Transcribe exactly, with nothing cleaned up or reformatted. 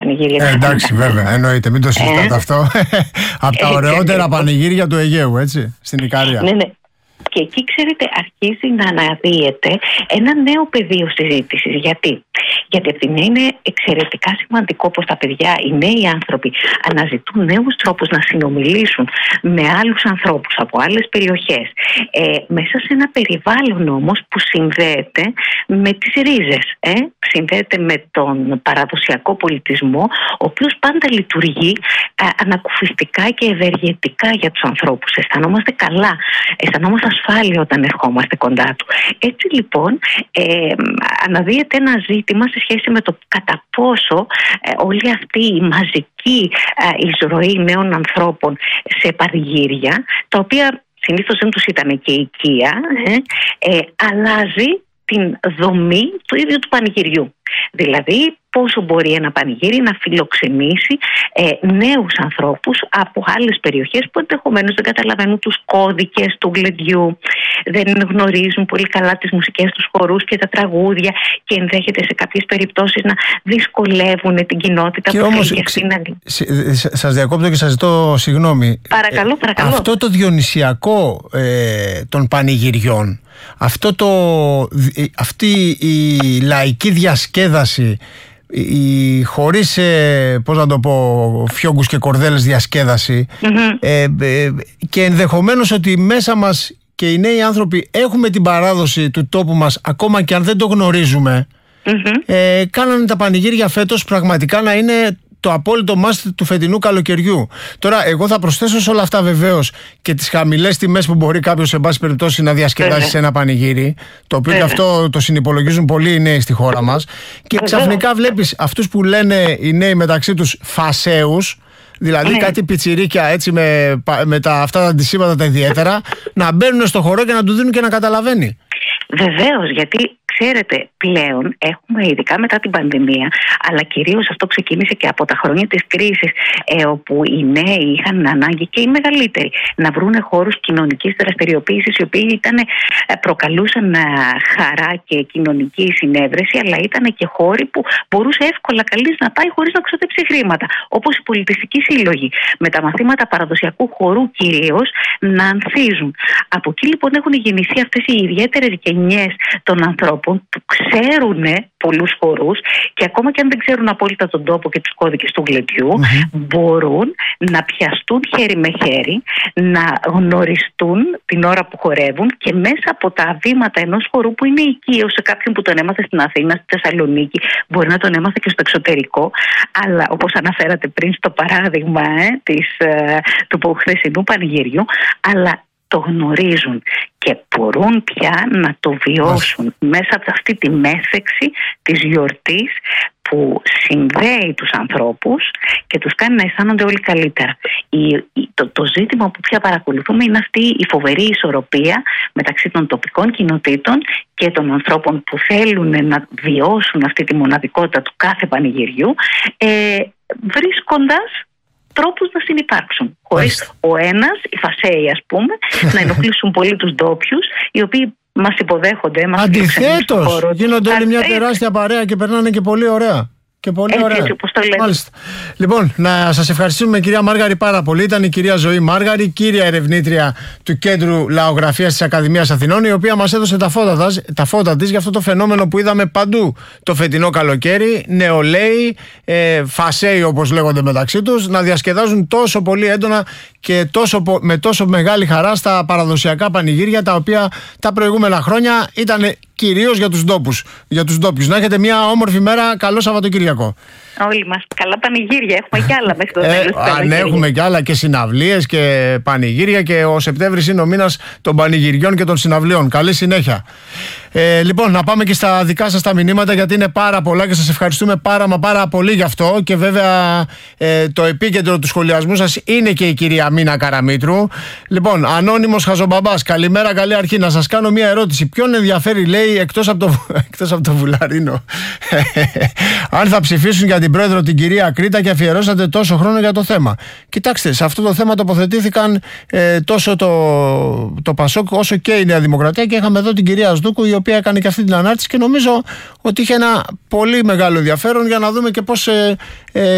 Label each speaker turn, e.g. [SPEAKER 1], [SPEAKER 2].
[SPEAKER 1] πανηγύρια.
[SPEAKER 2] Ε, εντάξει, βέβαια, εννοείται, μην το συζητάτε ε? αυτό. Από τα ωραιότερα πανηγύρια του Αιγαίου, έτσι, στην Ικαρία.
[SPEAKER 1] Ναι, ναι. Και εκεί, ξέρετε, αρχίζει να αναδύεται ένα νέο πεδίο συζήτησης. Γιατί? Γιατί από τη μία είναι εξαιρετικά σημαντικό πως τα παιδιά, οι νέοι άνθρωποι, αναζητούν νέους τρόπους να συνομιλήσουν με άλλους ανθρώπους από άλλες περιοχές. Ε, μέσα σε ένα περιβάλλον όμως που συνδέεται με τις ρίζες. Ε? Συνδέεται με τον παραδοσιακό πολιτισμό, ο οποίος πάντα λειτουργεί α, ανακουφιστικά και ευεργετικά για τους ανθρώπους. Αισθανόμαστε καλά, αισθανόμαστε ασφάλεια όταν ερχόμαστε κοντά του. Έτσι λοιπόν ε, αναδύεται ένα ζήτημα σε σχέση με το κατά πόσο ε, όλη αυτή η μαζική ε, εισρωή νέων ανθρώπων σε πανηγύρια, τα οποία συνήθως δεν τους ήταν και οικία, ε, ε, αλλάζει την δομή του ίδιου του πανηγυριού. Δηλαδή πόσο μπορεί ένα πανηγύρι να φιλοξενήσει ε, νέους ανθρώπους από άλλες περιοχές που ενδεχομένως δεν καταλαβαίνουν τους κώδικες του γλεντιού, δεν γνωρίζουν πολύ καλά τις μουσικές τους χορούς και τα τραγούδια και ενδέχεται σε κάποιες περιπτώσεις να δυσκολεύουν την κοινότητα.
[SPEAKER 2] Και
[SPEAKER 1] που
[SPEAKER 2] όμως,
[SPEAKER 1] θέλει
[SPEAKER 2] ξε...
[SPEAKER 1] να...
[SPEAKER 2] σας διακόπτω και σας ζητώ συγγνώμη.
[SPEAKER 1] Παρακαλώ, παρακαλώ.
[SPEAKER 2] Ε, αυτό το διονυσιακό ε, των πανηγυριών, αυτό το, αυτή η λαϊκή διασκέδαση, η χωρίς, ε, πώς να το πω, φιόγκους και κορδέλες διασκέδαση, mm-hmm. ε, ε, και ενδεχομένως ότι μέσα μας και οι νέοι άνθρωποι έχουμε την παράδοση του τόπου μας, ακόμα και αν δεν το γνωρίζουμε, mm-hmm. ε, κάνανε τα πανηγύρια φέτος πραγματικά να είναι το απόλυτο μάστι του φετινού καλοκαιριού. Τώρα, εγώ θα προσθέσω σε όλα αυτά βεβαίως και τις χαμηλές τιμές που μπορεί κάποιος, σε πάση περιπτώσει, να διασκεδάσει Βέβαια. σε ένα πανηγύρι, το οποίο Βέβαια. και αυτό το συνυπολογίζουν πολλοί οι νέοι στη χώρα μας. Και Βέβαια. ξαφνικά βλέπεις αυτούς που λένε οι νέοι μεταξύ τους φασέους, δηλαδή ναι. κάτι πιτσιρίκια έτσι με, με τα, αυτά τα αντισύμματα τα ιδιαίτερα, να μπαίνουν στο χορό και να του δίνουν και να καταλαβαίνει.
[SPEAKER 1] Βεβαίως, γιατί ξέρετε, πλέον έχουμε, ειδικά μετά την πανδημία, αλλά κυρίως αυτό ξεκίνησε και από τα χρόνια της κρίσης, ε, όπου οι νέοι είχαν ανάγκη, και οι μεγαλύτεροι, να βρουν χώρους κοινωνικής δραστηριοποίησης, οι οποίοι ήταν, προκαλούσαν χαρά και κοινωνική συνέβρεση, αλλά ήταν και χώροι που μπορούσε εύκολα καλής να πάει χωρίς να ξοδέψει χρήματα, όπως οι πολιτιστικοί σύλλογοι, με τα μαθήματα παραδοσιακού χορού κυρίως να ανθίζουν. Από εκεί λοιπόν έχουν γεννηθεί αυτές οι ιδιαίτερες γενιές των ανθρώπων που ξέρουν πολλούς χορούς και ακόμα και αν δεν ξέρουν απόλυτα τον τόπο και τους κώδικες του γλεντιού, mm-hmm. μπορούν να πιαστούν χέρι με χέρι, να γνωριστούν την ώρα που χορεύουν και μέσα από τα βήματα ενός χορού που είναι οικείο σε κάποιον που τον έμαθε στην Αθήνα, στη Θεσσαλονίκη, μπορεί να τον έμαθε και στο εξωτερικό, αλλά όπως αναφέρατε πριν στο παράδειγμα ε, της, ε, του χθεσινού πανηγυριού, αλλά το γνωρίζουν και μπορούν πια να το βιώσουν Μας. μέσα από αυτή τη μέθεξη της γιορτής που συνδέει τους ανθρώπους και τους κάνει να αισθάνονται όλοι καλύτερα. Η, το, το ζήτημα που πια παρακολουθούμε είναι αυτή η φοβερή ισορροπία μεταξύ των τοπικών κοινοτήτων και των ανθρώπων που θέλουν να βιώσουν αυτή τη μοναδικότητα του κάθε πανηγυριού, ε, βρίσκοντας τρόπους να συνυπάρξουν. Χωρίς ο ένας, οι φασέοι ας πούμε, να ενοχλήσουν πολύ τους ντόπιους, οι οποίοι μας υποδέχονται. Μας
[SPEAKER 2] Αντιθέτως, γίνονται όλοι μια τεράστια παρέα και περνάνε και πολύ ωραία. Και πολύ
[SPEAKER 1] έτσι,
[SPEAKER 2] ωραία.
[SPEAKER 1] έτσι, όπως το λέμε.
[SPEAKER 2] Μάλιστα. Λοιπόν, να σας ευχαριστούμε κυρία Μάργαρη πάρα πολύ. Ήταν η κυρία Ζωή Μάργαρη, κύρια ερευνήτρια του Κέντρου Λαογραφίας της Ακαδημίας Αθηνών, η οποία μας έδωσε τα φώτα, τα φώτα της για αυτό το φαινόμενο που είδαμε παντού το φετινό καλοκαίρι. Νεολαίοι, ε, φασέοι όπως λέγονται μεταξύ τους, να διασκεδάζουν τόσο πολύ έντονα και τόσο, με τόσο μεγάλη χαρά στα παραδοσιακά πανηγύρια, τα οποία τα προηγούμενα χρόνια ήταν κυρίως για τους ντόπους, για τους ντόπιους. Να έχετε μια όμορφη μέρα. Καλό Σαββατοκύριακο.
[SPEAKER 1] Όλοι μας. Καλά πανηγύρια. Έχουμε κι άλλα μέχρι το τέλος.
[SPEAKER 2] Ε, αν έχουμε κι άλλα και συναυλίες και πανηγύρια, και ο Σεπτέμβρης είναι ο μήνας των πανηγυριών και των συναυλιών. Καλή συνέχεια. Ε, λοιπόν, να πάμε και στα δικά σας τα μηνύματα, γιατί είναι πάρα πολλά και σας ευχαριστούμε πάρα μα πάρα πολύ γι' αυτό. Και βέβαια ε, το επίκεντρο του σχολιασμού σας είναι και η κυρία Μίνα Καραμήτρου. Λοιπόν, Ανώνυμος Χαζομπαμπάς, καλημέρα, καλή αρχή. Να σας κάνω μια ερώτηση. Ποιον ενδιαφέρει, λέει, εκτός από το, εκτός από το Βουλαρίνο, αν θα ψηφίσουν για την πρόεδρο την κυρία Κρήτα και αφιερώσατε τόσο χρόνο για το θέμα? Κοιτάξτε, σε αυτό το θέμα τοποθετήθηκαν ε, τόσο το, το Πασόκ όσο και η Νέα Δημοκρατία, και είχαμε εδώ την κυρία Σδούκου, η οποία έκανε και αυτή την ανάρτηση, και νομίζω ότι είχε ένα πολύ μεγάλο ενδιαφέρον για να δούμε και πώς ε, ε,